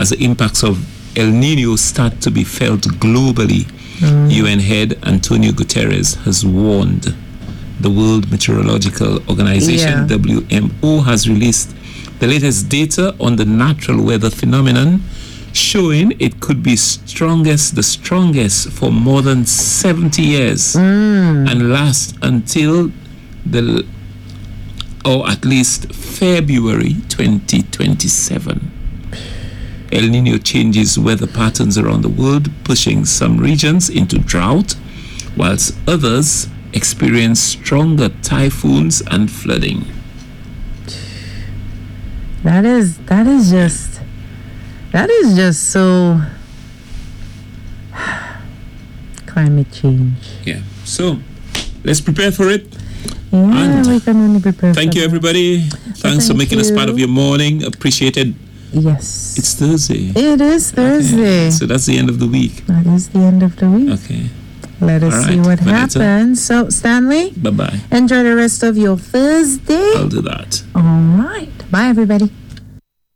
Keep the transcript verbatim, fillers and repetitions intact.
as the impacts of El Nino start to be felt globally. Mm. U N head Antonio Guterres has warned. The World Meteorological Organization, yeah. W M O, has released the latest data on the natural weather phenomenon, showing it could be strongest, the strongest for more than seventy years, mm. and last until the, or at least February twenty twenty-seven. El Nino changes weather patterns around the world, pushing some regions into drought, whilst others experience stronger typhoons and flooding. That is that is just that is just so climate change. Yeah. So let's prepare for it. Yeah, and we can only prepare. Thank for you, that. everybody. Thanks thank for making you. us part of your morning. Appreciated. Yes. It's Thursday. It is Thursday. Okay. So that's the end of the week. That is the end of the week. Okay. Let us All see right, what Vanessa. happens. So, Stanley, Bye-bye. enjoy the rest of your Thursday. I'll do that. All right. Bye, everybody.